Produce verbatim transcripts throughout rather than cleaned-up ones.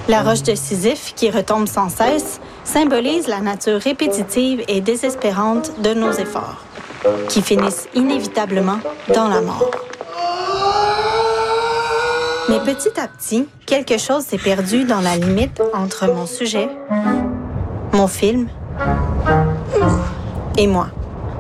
La roche de Sisyphe, qui retombe sans cesse, symbolise la nature répétitive et désespérante de nos efforts, qui finissent inévitablement dans la mort. Mais petit à petit, quelque chose s'est perdu dans la limite entre mon sujet, mon film et moi.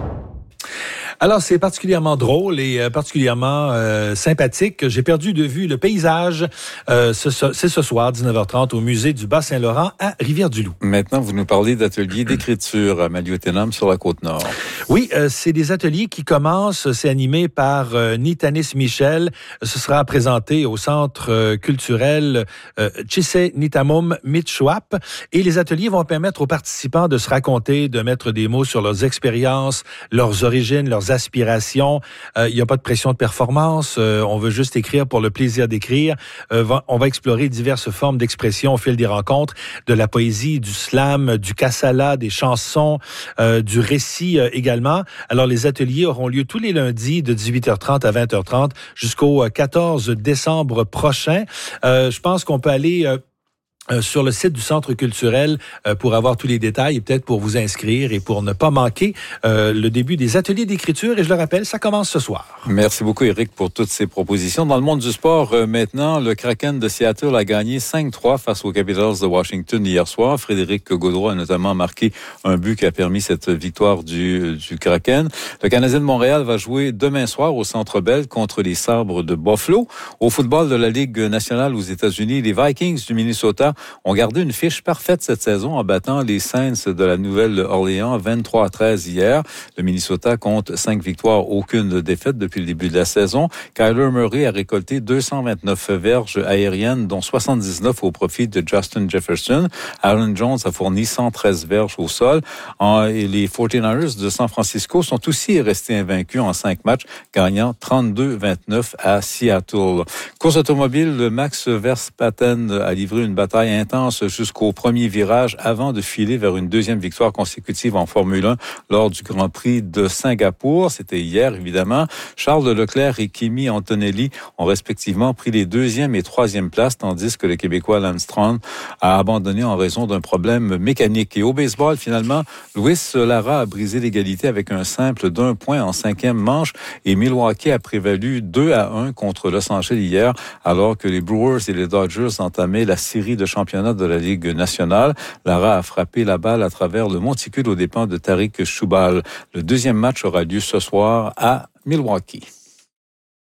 Alors, c'est particulièrement drôle et euh, particulièrement euh, sympathique. J'ai perdu de vue le paysage. Euh, ce, ce, c'est ce soir, dix-neuf heures trente, au musée du Bas-Saint-Laurent à Rivière-du-Loup. Maintenant, vous nous parlez d'ateliers d'écriture à Maliotenam sur la Côte-Nord. Oui, euh, c'est des ateliers qui commencent. C'est animé par euh, Nitanis Michel. Ce sera présenté au Centre euh, culturel euh, Chisénitamum Mitchouap. Et les ateliers vont permettre aux participants de se raconter, de mettre des mots sur leurs expériences, leurs origines, leurs aspirations. Il euh, n'y a pas de pression de performance. Euh, on veut juste écrire pour le plaisir d'écrire. Euh, va, on va explorer diverses formes d'expression au fil des rencontres, de la poésie, du slam, du kassala, des chansons, euh, du récit euh, également. Alors, les ateliers auront lieu tous les lundis de dix-huit heures trente à vingt heures trente jusqu'au quatorze décembre prochain. Euh, je pense qu'on peut aller... Euh, Euh, sur le site du Centre culturel euh, pour avoir tous les détails et peut-être pour vous inscrire et pour ne pas manquer euh, le début des ateliers d'écriture. Et je le rappelle, ça commence ce soir. Merci beaucoup, Éric, pour toutes ces propositions. Dans le monde du sport, euh, maintenant, le Kraken de Seattle a gagné cinq trois face aux Capitals de Washington hier soir. Frédéric Gaudreau a notamment marqué un but qui a permis cette victoire du, du Kraken. Le Canadien de Montréal va jouer demain soir au Centre Bell contre les Sabres de Buffalo. Au football de la Ligue nationale aux États-Unis, les Vikings du Minnesota ont gardé une fiche parfaite cette saison en battant les Saints de la Nouvelle-Orléans vingt-trois à treize hier. Le Minnesota compte cinq victoires, aucune défaite depuis le début de la saison. Kyler Murray a récolté deux cent vingt-neuf verges aériennes, dont soixante-dix-neuf au profit de Justin Jefferson. Aaron Jones a fourni cent treize verges au sol. Et les forty-niners de San Francisco sont aussi restés invaincus en cinq matchs, gagnant trente-deux vingt-neuf à Seattle. Course automobile, Max Verstappen a livré une bataille intense jusqu'au premier virage avant de filer vers une deuxième victoire consécutive en Formule un lors du Grand Prix de Singapour. C'était hier, évidemment. Charles Leclerc et Kimi Antonelli ont respectivement pris les deuxième et troisième places, tandis que le Québécois Lance Stroll a abandonné en raison d'un problème mécanique. Et au baseball, finalement, Luis Lara a brisé l'égalité avec un simple d'un point en cinquième manche et Milwaukee a prévalu deux à un contre Los Angeles hier, alors que les Brewers et les Dodgers entamaient la série de championnat de la Ligue nationale. Lara a frappé la balle à travers le monticule aux dépens de Tariq Choubal. Le deuxième match aura lieu ce soir à Milwaukee.